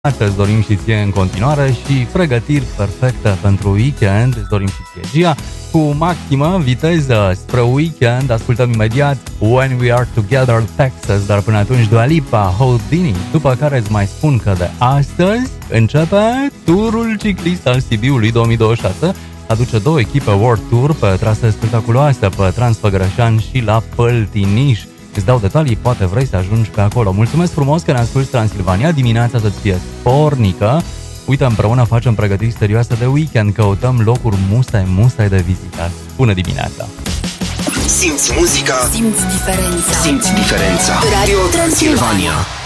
îți dorim și ție în continuare și pregătiri perfecte pentru weekend, îți dorim și ție, Gia, cu maximă viteză spre weekend. Ascultăm imediat When We Are Together, Texas, dar până atunci Dua Lipa, Houdini, după care îți mai spun că de astăzi începe turul ciclist al Sibiului 2026. Aduce 2 echipe World Tour pe trase spectaculoase pe Transfăgărășan și la Păltiniș. Îți dau detalii, poate vrei să ajungi pe acolo. Mulțumesc frumos că ne asculti Transilvania, dimineața să-ți fie spornică. Uite, împreună facem pregătiri serioase de weekend, căutăm locuri musai de vizitat. Bună dimineața! Simți muzica, simți diferența. simți diferența. Radio Transilvania.